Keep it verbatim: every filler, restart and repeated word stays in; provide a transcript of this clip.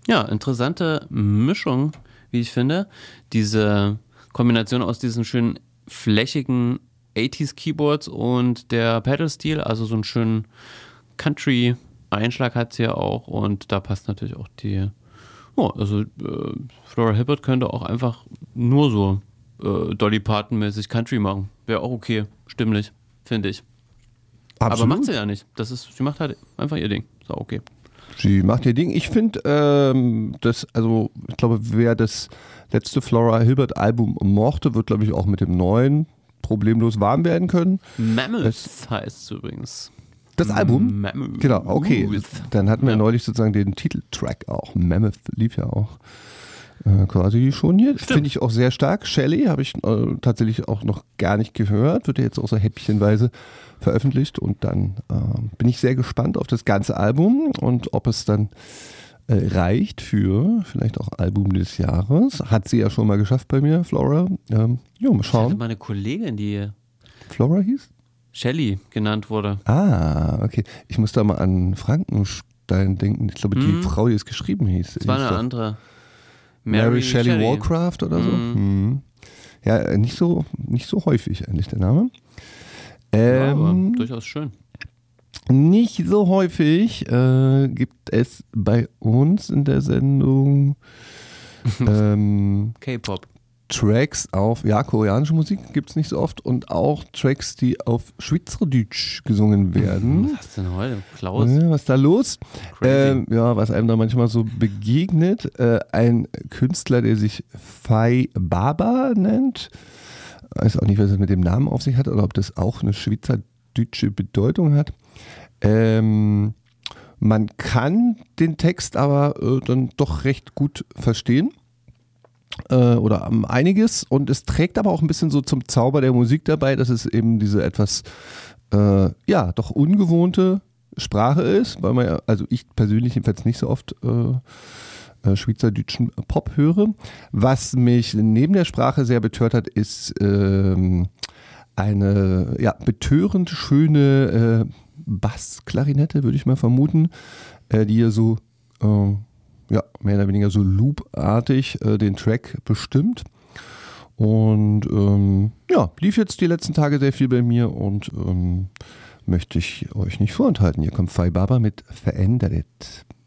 Ja, interessante Mischung, wie ich finde. Diese Kombination aus diesen schönen flächigen achtziger Keyboards und der Pedal-Stil, also so einen schönen Country-Einschlag hat sie ja auch und da passt natürlich auch die, oh, also äh, Flora Hibbert könnte auch einfach nur so äh, Dolly Parton-mäßig Country machen. Wäre auch okay, stimmlich, finde ich. Absolut. Aber macht sie ja nicht. Das ist, sie macht halt einfach ihr Ding. Ist auch okay. Sie macht ihr Ding. Ich finde, ähm, das, also ich glaube, wer das letzte Flora Hibbert Album mochte, wird, glaube ich, auch mit dem neuen problemlos warm werden können. Mammoth das heißt es übrigens. Das Album? Mammoth. Genau, okay. Dann hatten wir ja neulich sozusagen den Titeltrack auch. Mammoth lief ja auch äh, quasi schon hier. Finde ich auch sehr stark. Shelley habe ich äh, tatsächlich auch noch gar nicht gehört. Wird ja jetzt auch so häppchenweise veröffentlicht und dann äh, bin ich sehr gespannt auf das ganze Album und ob es dann äh, reicht für vielleicht auch Album des Jahres. Hat sie ja schon mal geschafft bei mir, Flora. Ähm, ja, mal schauen. Ich hatte meine Kollegin, die Flora hieß? Shelley genannt wurde. Ah, okay. Ich muss da mal an Frankenstein denken. Ich glaube, hm. die Frau, die es geschrieben hieß. Das war eine doch andere. Mary, Mary Shelley, Shelley Wallcraft oder so. Hm. Hm. Ja, nicht so, nicht so häufig eigentlich der Name. Ähm, ja, aber durchaus schön. Nicht so häufig äh, gibt es bei uns in der Sendung ähm, K-Pop. Tracks auf, ja, koreanische Musik gibt es nicht so oft und auch Tracks, die auf Schweizerdeutsch gesungen werden. Was hast du denn heute, Klaus? Ja, was ist da los? Ähm, ja, was einem da manchmal so begegnet. Äh, ein Künstler, der sich Fai Baba nennt. Ich weiß auch nicht, was es mit dem Namen auf sich hat oder ob das auch eine schweizerdeutsche Bedeutung hat. Ähm, man kann den Text aber äh, dann doch recht gut verstehen. Äh, oder um, einiges. Und es trägt aber auch ein bisschen so zum Zauber der Musik dabei, dass es eben diese etwas, äh, ja, doch ungewohnte Sprache ist, weil man ja, also ich persönlich jedenfalls nicht so oft äh, schweizerdeutschen Pop höre. Was mich neben der Sprache sehr betört hat, ist ähm, eine ja, betörend schöne äh, Bassklarinette, würde ich mal vermuten, äh, die hier so äh, ja, mehr oder weniger so loopartig äh, den Track bestimmt. Und ähm, ja, lief jetzt die letzten Tage sehr viel bei mir und ähm, möchte ich euch nicht vorenthalten. Hier kommt Fai Baba mit Verändert.